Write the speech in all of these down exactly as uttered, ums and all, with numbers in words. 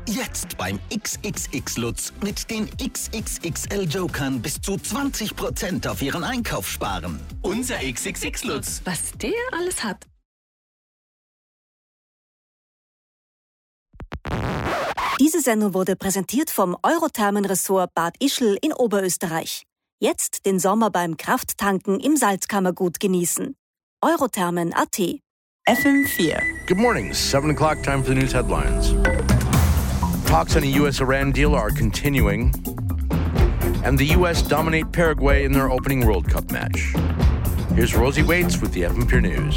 Jetzt beim X X X Lutz mit den X X X L Jokern bis zu zwanzig Prozent auf Ihren Einkauf sparen. Unser X X X Lutz. Was der alles hat. Diese Sendung wurde präsentiert vom Eurothermen-Ressort Bad Ischl in Oberösterreich. Jetzt den Sommer beim Krafttanken im Salzkammergut genießen. Eurothermen Punkt a t. F M four. Good morning. seven o'clock, time for the news headlines. Talks on a U S Iran deal are continuing, and the U S dominate Paraguay in their opening World Cup match. Here's Rosie Waits with the F M four News.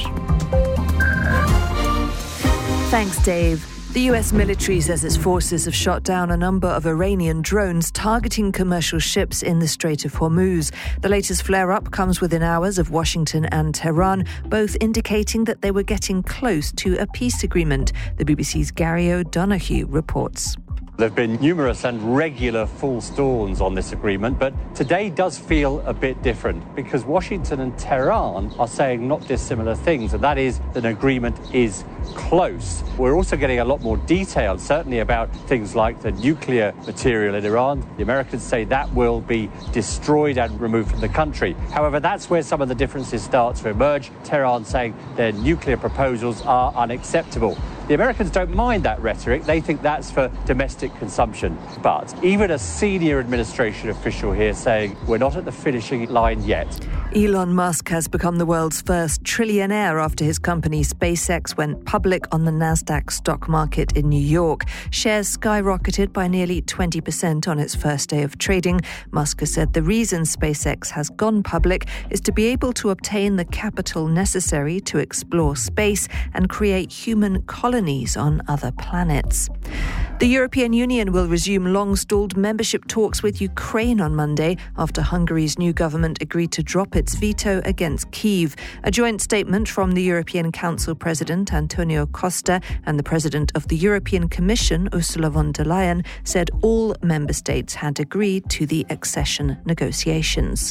Thanks, Dave. The U S military says its forces have shot down a number of Iranian drones targeting commercial ships in the Strait of Hormuz. The latest flare-up comes within hours of Washington and Tehran, both indicating that they were getting close to a peace agreement. The B B C's Gary O'Donoghue reports. There have been numerous and regular false dawns on this agreement, but today does feel a bit different because Washington and Tehran are saying not dissimilar things, and that is that an agreement is close. We're also getting a lot more detail, certainly about things like the nuclear material in Iran. The Americans say that will be destroyed and removed from the country. However, that's where some of the differences start to emerge. Tehran saying their nuclear proposals are unacceptable. The Americans don't mind that rhetoric. They think that's for domestic consumption. But even a senior administration official here saying we're not at the finishing line yet. Elon Musk has become the world's first trillionaire after his company SpaceX went public on the Nasdaq stock market in New York. Shares skyrocketed by nearly twenty percent on its first day of trading. Musk has said the reason SpaceX has gone public is to be able to obtain the capital necessary to explore space and create human colonies on other planets. The European Union will resume long-stalled membership talks with Ukraine on Monday after Hungary's new government agreed to drop its veto against Kyiv. A joint statement from the European Council President Antonio Costa and the President of the European Commission Ursula von der Leyen said all member states had agreed to the accession negotiations.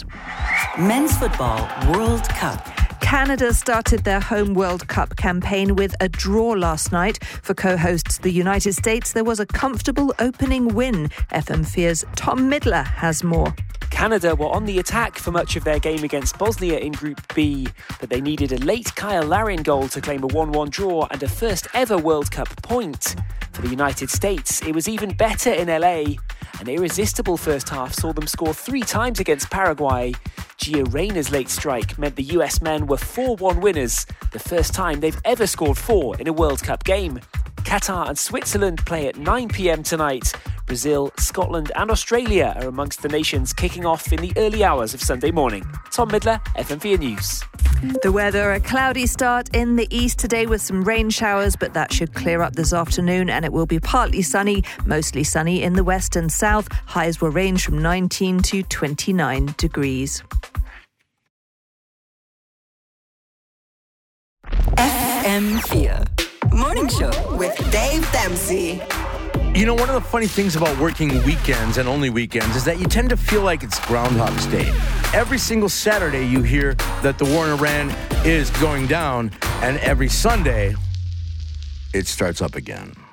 Men's Football World Cup. Canada started their home World Cup campaign with a draw last night. For co-hosts the United States, there was a comfortable opening win. F M four's Tom Midler has more. Canada were on the attack for much of their game against Bosnia in Group B, but they needed a late Kyle Larin goal to claim a one one draw and a first ever World Cup point. For the United States, it was even better in L A. An irresistible first half saw them score three times against Paraguay. Gio Reyna's late strike meant the U S men were four one winners, the first time they've ever scored four in a World Cup game. Qatar and Switzerland play at nine p.m. tonight. Brazil, Scotland and Australia are amongst the nations kicking off in the early hours of Sunday morning. Tom Midler, F M four News. The weather, a cloudy start in the east today with some rain showers, but that should clear up this afternoon and it will be partly sunny, mostly sunny in the west and south. Highs will range from nineteen to twenty-nine degrees. F M four Morning Show with Dave Dempsey. You know, one of the funny things about working weekends and only weekends is that you tend to feel like it's Groundhog's Day. Every single Saturday you hear that the war in Iran is going down, and every Sunday it starts up again.